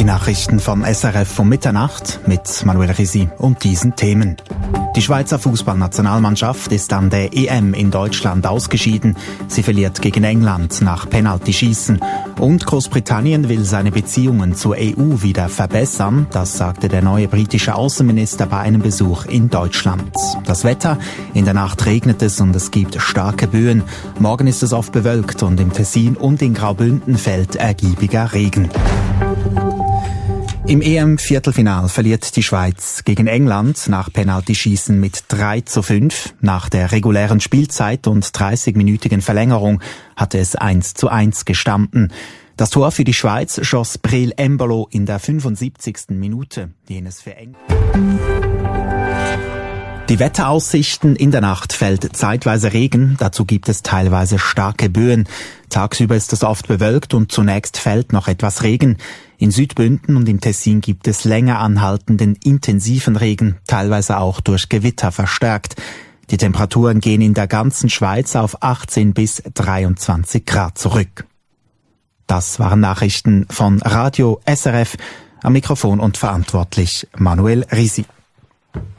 Die Nachrichten vom SRF um Mitternacht mit Manuel Risi und diesen Themen. Die Schweizer Fußballnationalmannschaft ist an der EM in Deutschland ausgeschieden. Sie verliert gegen England nach Penaltyschießen. Und Großbritannien will seine Beziehungen zur EU wieder verbessern. Das sagte der neue britische Außenminister bei einem Besuch in Deutschland. Das Wetter: In der Nacht regnet es und es gibt starke Böen. Morgen ist es oft bewölkt und im Tessin und in Graubünden fällt ergiebiger Regen. Im EM-Viertelfinal verliert die Schweiz gegen England nach Penaltyschießen mit 3:5. Nach der regulären Spielzeit und 30-minütigen Verlängerung hatte es 1:1 gestanden. Das Tor für die Schweiz schoss Breel Embolo in der 75. Minute. Jenes für England. Die Wetteraussichten: In der Nacht fällt zeitweise Regen, dazu gibt es teilweise starke Böen. Tagsüber ist es oft bewölkt und zunächst fällt noch etwas Regen. In Südbünden und im Tessin gibt es länger anhaltenden, intensiven Regen, teilweise auch durch Gewitter verstärkt. Die Temperaturen gehen in der ganzen Schweiz auf 18 bis 23 Grad zurück. Das waren Nachrichten von Radio SRF. Am Mikrofon und verantwortlich Manuel Risi.